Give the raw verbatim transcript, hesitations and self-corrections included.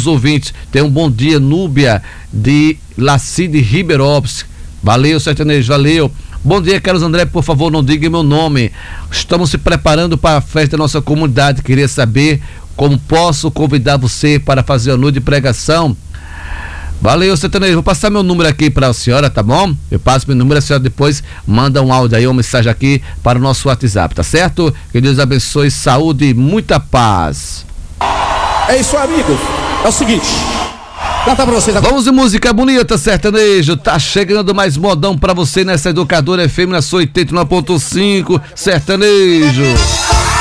os ouvintes. Tenha um bom dia, Núbia de Lacide Ribeirópolis. Valeu, sertanejo, valeu. Bom dia, Carlos André, por favor, não diga meu nome. Estamos se preparando para a festa da nossa comunidade. Queria saber como posso convidar você para fazer a noite de pregação. Valeu, sertanejo. Vou passar meu número aqui para a senhora, tá bom? Eu passo meu número, a senhora depois manda um áudio aí, uma mensagem aqui para o nosso WhatsApp, tá certo? Que Deus abençoe, saúde e muita paz. É isso, amigos. É o seguinte. Canta pra vocês agora. Vamos de música bonita, sertanejo. Tá chegando mais modão pra você nessa Educadora F M, na sua oitenta e nove ponto cinco, sertanejo.